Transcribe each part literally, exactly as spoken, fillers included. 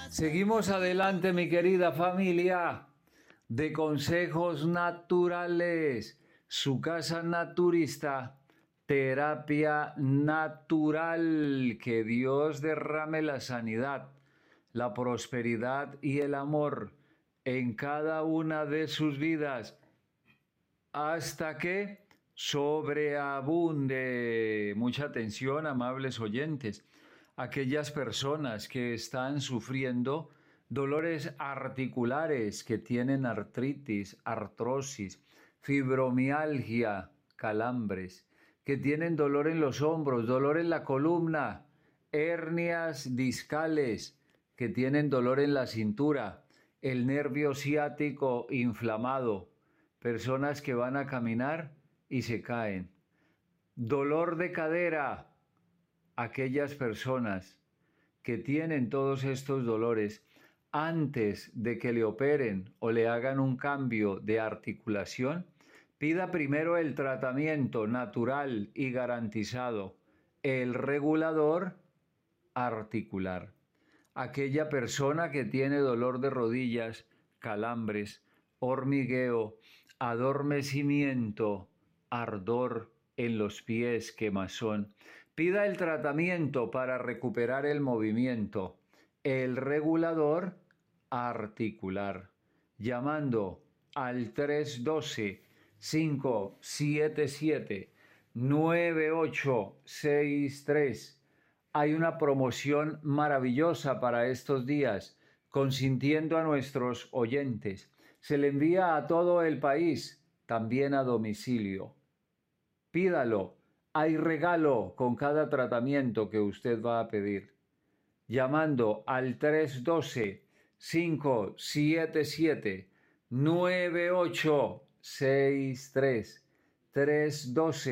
Seguimos adelante, mi querida familia, de Consejos Naturales, su casa naturista, terapia natural. Que Dios derrame la sanidad, la prosperidad y el amor en cada una de sus vidas, hasta que sobreabunde. Mucha atención, amables oyentes. Aquellas personas que están sufriendo dolores articulares, que tienen artritis, artrosis, fibromialgia, calambres, que tienen dolor en los hombros, dolor en la columna, hernias discales, que tienen dolor en la cintura, el nervio ciático inflamado, personas que van a caminar y se caen, dolor de cadera. Aquellas personas que tienen todos estos dolores, antes de que le operen o le hagan un cambio de articulación, pida primero el tratamiento natural y garantizado, el regulador articular. Aquella persona que tiene dolor de rodillas, calambres, hormigueo, adormecimiento, ardor en los pies, quemazón, pida el tratamiento para recuperar el movimiento, el regulador articular, llamando al tres uno dos, cinco siete siete, nueve ocho seis tres. Hay una promoción maravillosa para estos días, consintiendo a nuestros oyentes. Se le envía a todo el país, también a domicilio. Pídalo. Hay regalo con cada tratamiento que usted va a pedir. Llamando al tres uno dos, cinco siete siete, nueve ocho seis tres. tres uno dos,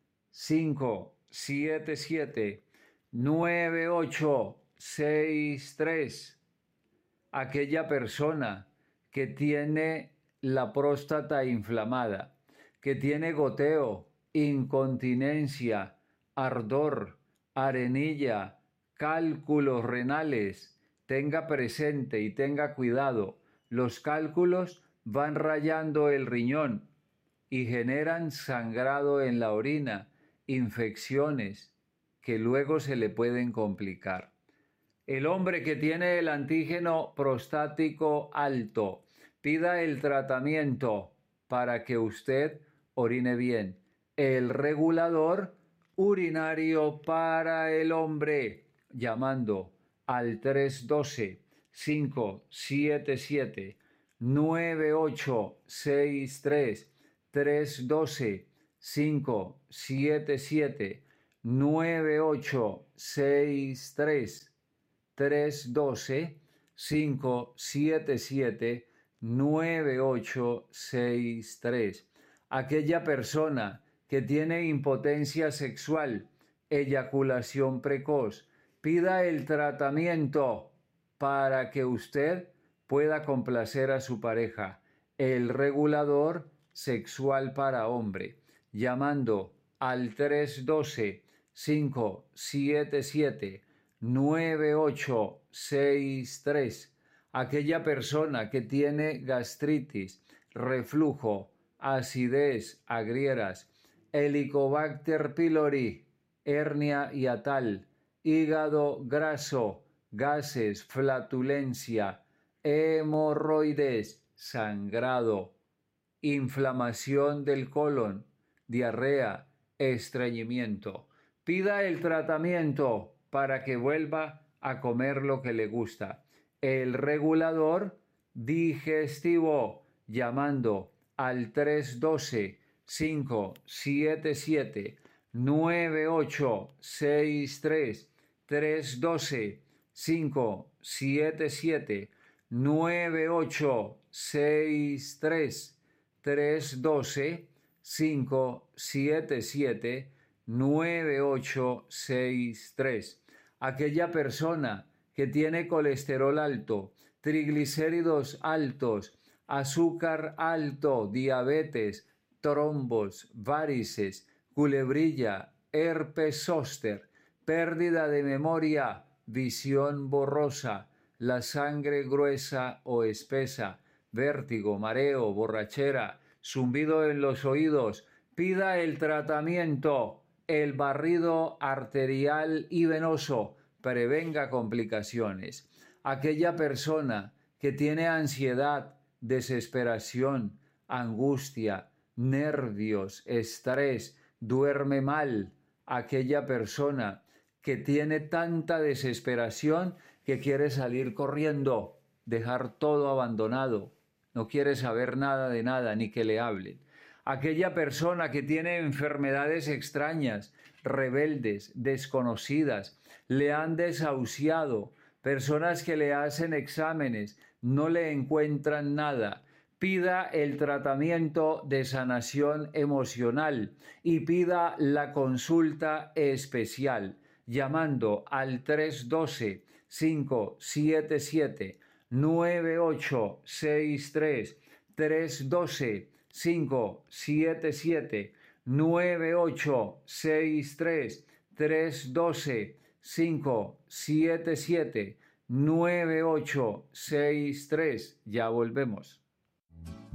cinco siete siete, nueve ocho seis tres. Aquella persona que tiene la próstata inflamada, que tiene goteo, incontinencia, ardor, arenilla, cálculos renales, tenga presente y tenga cuidado. Los cálculos van rayando el riñón y generan sangrado en la orina, infecciones que luego se le pueden complicar. El hombre que tiene el antígeno prostático alto, pida el tratamiento para que usted orine bien. El regulador urinario para el hombre, llamando al tres uno dos, cinco siete siete, nueve ocho seis tres. tres uno dos, cinco siete siete, nueve ocho seis tres. tres uno dos, cinco siete siete, nueve ocho seis tres. Aquella persona que tiene impotencia sexual, eyaculación precoz, pida el tratamiento para que usted pueda complacer a su pareja, el regulador sexual para hombre, llamando al tres uno dos, cinco siete siete, nueve ocho seis tres. Aquella persona que tiene gastritis, reflujo, acidez, agrieras, Helicobacter pylori, hernia hiatal, hígado graso, gases, flatulencia, hemorroides, sangrado, inflamación del colon, diarrea, estreñimiento. Pida el tratamiento para que vuelva a comer lo que le gusta. El regulador digestivo, llamando al tres uno dos, cinco siete siete, nueve ocho seis tres. tres uno dos, cinco siete siete, nueve ocho seis tres. tres uno dos, cinco siete siete, nueve ocho seis tres. Aquella persona que tiene colesterol alto, triglicéridos altos, azúcar alto, diabetes, trombos, varices, culebrilla, herpes zóster, pérdida de memoria, visión borrosa, la sangre gruesa o espesa, vértigo, mareo, borrachera, zumbido en los oídos, pida el tratamiento, el barrido arterial y venoso, prevenga complicaciones. Aquella persona que tiene ansiedad, desesperación, angustia, nervios, estrés, duerme mal. Aquella persona que tiene tanta desesperación que quiere salir corriendo, dejar todo abandonado, no quiere saber nada de nada ni que le hablen. Aquella persona que tiene enfermedades extrañas, rebeldes, desconocidas, le han desahuciado, personas que le hacen exámenes, no le encuentran nada. Pida el tratamiento de sanación emocional y pida la consulta especial llamando al tres uno dos, cinco siete siete, nueve ocho seis tres, tres uno dos, cinco siete siete, nueve ocho seis tres, tres uno dos, cinco siete siete, nueve ocho seis tres. Ya volvemos.